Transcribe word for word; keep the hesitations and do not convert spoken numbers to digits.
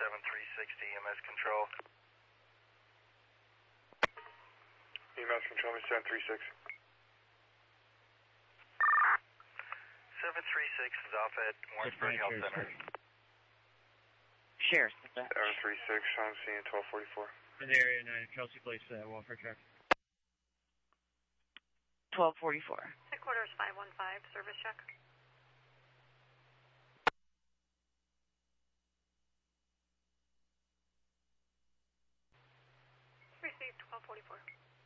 seven three six to E M S control. E M S control me seven three six. seven three six is off at Warrensburg Health Center. Sheriff. seven three six, I'm seeing twelve forty-four. In the area nine, Chelsea Place, uh, welfare truck. twelve forty-four. Headquarters five one five, service check. Received twelve forty-four.